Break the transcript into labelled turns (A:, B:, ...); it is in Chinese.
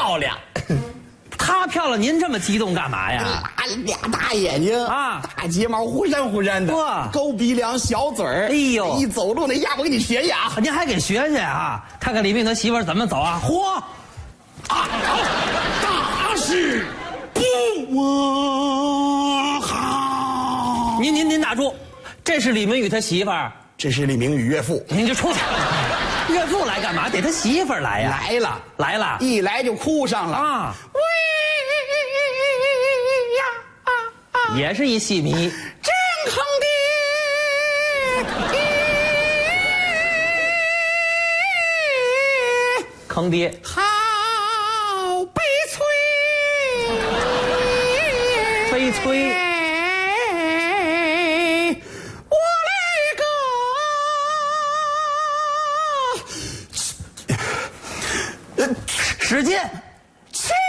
A: 漂亮。
B: 她漂亮，您这么激动干嘛呀？
A: 俩大眼睛
B: 啊，
A: 大睫毛忽闪忽闪的，
B: 哇，
A: 高鼻梁，小嘴儿，
B: 哎呦，
A: 一走路那样，我给你学学啊！
B: 您还给学学啊？看看李冰他媳妇儿怎么走啊？嚯！
A: 啊，大事不好！
B: 您打住，这是李明宇他媳妇儿，
A: 这是李明宇岳父，
B: 您就出去。岳父来干嘛？得他媳妇儿来呀！来了，
A: 一来就哭上了
B: 啊！也是一戏迷。
A: 真坑爹，
B: 坑爹，
A: 好悲催，
B: 悲催。